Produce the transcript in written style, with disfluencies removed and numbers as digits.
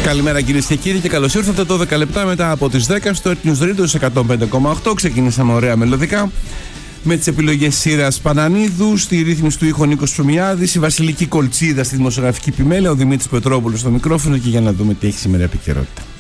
Καλημέρα κυρίες και κύριοι και καλώς ήρθατε 12 λεπτά μετά από τις 10 στο News Radio 105,8. Ξεκινήσαμε ωραία μελωδικά με τις επιλογές Σύρας Πανανίδου, στη ρύθμιση του ήχου Νίκος Ψωμιάδης, η Βασιλική Κολτσίδα στη δημοσιογραφική επιμέλεια, ο Δημήτρης Πετρόπουλος στο μικρόφωνο και για να δούμε τι έχει σήμερα επικαιρότητα.